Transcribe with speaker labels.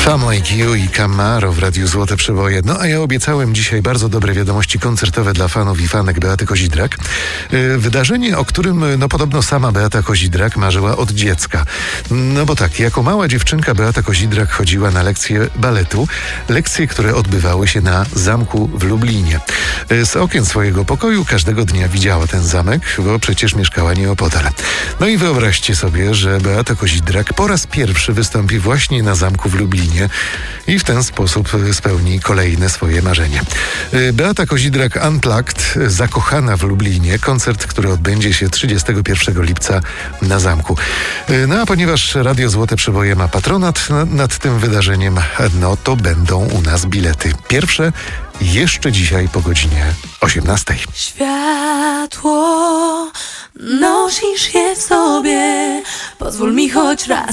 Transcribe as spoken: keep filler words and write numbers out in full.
Speaker 1: Some Like You i Camaro w Radiu Złote Przeboje. No a ja obiecałem dzisiaj bardzo dobre wiadomości koncertowe dla fanów i fanek Beaty Kozidrak. Wydarzenie, o którym no podobno sama Beata Kozidrak marzyła od dziecka. No bo tak, jako mała dziewczynka Beata Kozidrak chodziła na lekcje baletu. Lekcje, które odbywały się na zamku w Lublinie. Z okien swojego pokoju każdego dnia widziała ten zamek, bo przecież mieszkała nieopodal. No i wyobraźcie sobie, że Beata Kozidrak po raz pierwszy wystąpi właśnie na zamku w Lublinie i w ten sposób spełni kolejne swoje marzenie. Beata Kozidrak Unplugged, zakochana w Lublinie, koncert, który odbędzie się trzydziestego pierwszego lipca na zamku. No a ponieważ Radio Złote Przeboje ma patronat nad, nad tym wydarzeniem, no to będą u nas bilety. Pierwsze jeszcze dzisiaj po godzinie osiemnastej.
Speaker 2: Światło, nosisz je w sobie, pozwól mi choć raz